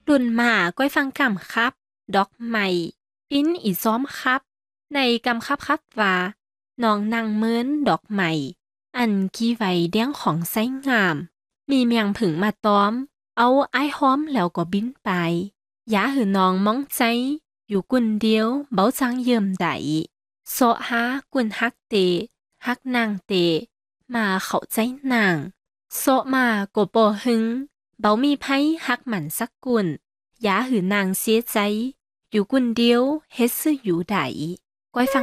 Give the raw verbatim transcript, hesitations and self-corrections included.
รุ่นมาก้อยฟังกำครับดอกใหม่ปิ้นอีซ้อมครับในกำครับครับว่าน้องนางเมินดอกใหม่อันกี้ไว้เดี้ยงของไซงามมีเมียงผึ่งมาต้อมเอาไอ้ห้อมแล้วก็บินไปอย่าหือน้องมองใจอยู่กุนเดียวเบาจังเยิ่มไดโซหากุนฮักเตฮักนางเตมาเข้าใจนางโซมาโกโปหึงเบามีไพ่ฮักหมันสักกุนอย่าหือนางเสียใจอยู่กุนเดียวเฮ็ดซื่ออยู่ไดก้อยฟัง